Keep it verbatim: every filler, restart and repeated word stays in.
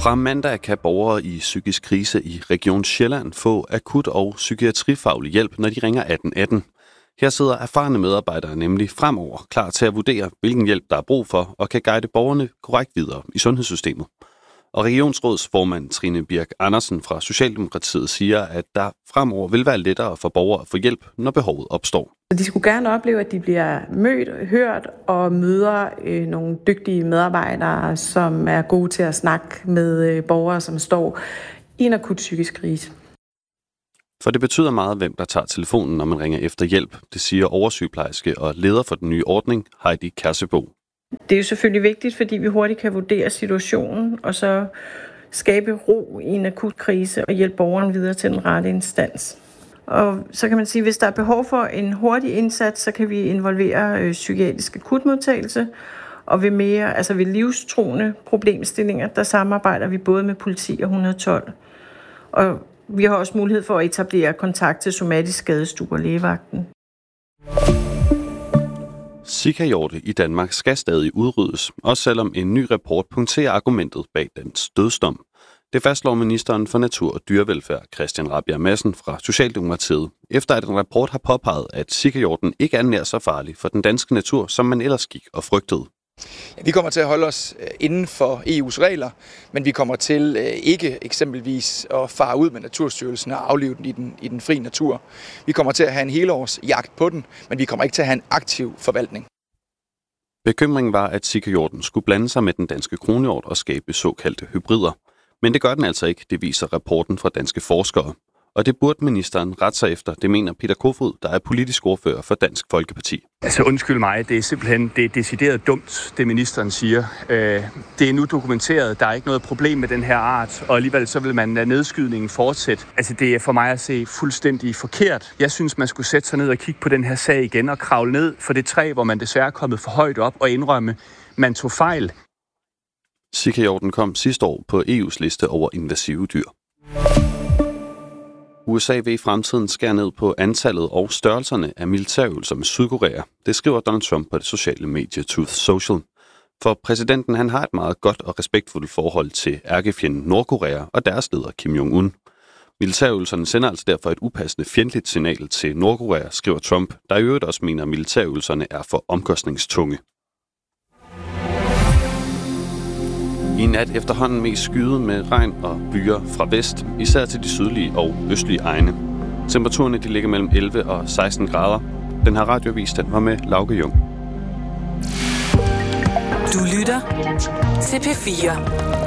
Fra mandag kan borgere i psykisk krise i Region Sjælland få akut- og psykiatrifaglig hjælp, når de ringer atten atten. Her sidder erfarne medarbejdere nemlig fremover klar til at vurdere, hvilken hjælp der er brug for, og kan guide borgerne korrekt videre i sundhedssystemet. Og regionsrådsformand Trine Birk Andersen fra Socialdemokratiet siger, at der fremover vil være lettere for borgere at få hjælp, når behovet opstår. De skulle gerne opleve, at de bliver mødt, hørt og møder øh, nogle dygtige medarbejdere, som er gode til at snakke med øh, borgere, som står i en akut psykisk krise. For det betyder meget, hvem der tager telefonen, når man ringer efter hjælp. Det siger oversygeplejerske og leder for den nye ordning, Heidi Kærsebo. Det er jo selvfølgelig vigtigt, fordi vi hurtigt kan vurdere situationen, og så skabe ro i en akut krise og hjælpe borgeren videre til den rette instans. Og så kan man sige, at hvis der er behov for en hurtig indsats, så kan vi involvere øh, psykiatrisk akutmodtagelse, og ved mere, altså ved livstruende problemstillinger, der samarbejder vi både med politi og et hundrede og tolv. Og vi har også mulighed for at etablere kontakt til somatisk skadestue og lægevagten. Zika-hjorte i Danmark skal stadig udryddes, også selvom en ny rapport punkterer argumentet bag dens dødsdom. Det fastslår ministeren for Natur og Dyrevelfærd, Christian Rabjerg Madsen fra Socialdemokratiet, efter at en rapport har påpeget, at Zika-hjorten ikke er nær så farlig for den danske natur, som man ellers gik og frygtede. Vi kommer til at holde os inden for E U's regler, men vi kommer til ikke eksempelvis at fare ud med Naturstyrelsen og aflive den i den, i den frie natur. Vi kommer til at have en helårs jagt på den, men vi kommer ikke til at have en aktiv forvaltning. Bekymringen var, at Zika-hjorten skulle blande sig med den danske kronhjort og skabe såkaldte hybrider. Men det gør den altså ikke, det viser rapporten fra danske forskere. Og det burde ministeren rette sig efter, det mener Peter Kofod, der er politisk ordfører for Dansk Folkeparti. Altså undskyld mig, det er simpelthen det er decideret dumt, det ministeren siger. Det er nu dokumenteret, der er ikke noget problem med den her art, og alligevel så vil man lade nedskydningen fortsætte. Altså det er for mig at se fuldstændig forkert. Jeg synes, man skulle sætte sig ned og kigge på den her sag igen og kravle ned for det træ, hvor man desværre er kommet for højt op og indrømme, man tog fejl. Zika-hjorten kom sidste år på E U's liste over invasive dyr. U S A vil i fremtiden skære ned på antallet og størrelserne af militærøvelser med Sydkorea. Det skriver Donald Trump på det sociale medie Truth Social. For præsidenten han har et meget godt og respektfuldt forhold til ærkefjenden Nordkorea og deres leder Kim Jong-un. Militærøvelserne sender altså derfor et upassende fjendtligt signal til Nordkorea, skriver Trump, der i øvrigt også mener, at militærøvelserne er for omkostningstunge. I nat efterhånden mest skyet med regn og byger fra vest, især til de sydlige og østlige egne. Temperaturerne de ligger mellem elleve og seksten grader. Den her radioavis den var med Lauke Jung. Du lytter til P fire.